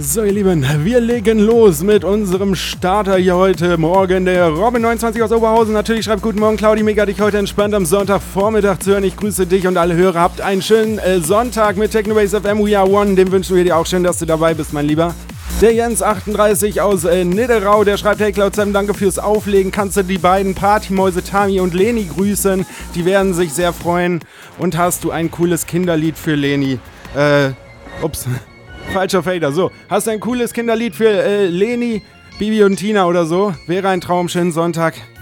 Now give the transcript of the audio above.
So ihr Lieben, wir legen los mit unserem Starter hier heute Morgen. Der Robin29 aus Oberhausen natürlich schreibt: Guten Morgen Claudi, mega dich heute entspannt am Sonntagvormittag zu hören. Ich grüße dich und alle Hörer. Habt einen schönen Sonntag mit Technobase FM We Are One. Dem wünschen wir dir auch. Schön, dass du dabei bist, mein Lieber. Der Jens38 aus Nidderau, der schreibt: Hey Cloud7, danke fürs Auflegen. Kannst du die beiden Partymäuse Tami und Leni grüßen? Die werden sich sehr freuen. Und hast du ein cooles Kinderlied für Leni? Falscher Fader. So, hast du ein cooles Kinderlied für Leni, Bibi und Tina oder so? Wäre ein Traum. Schönen Sonntag.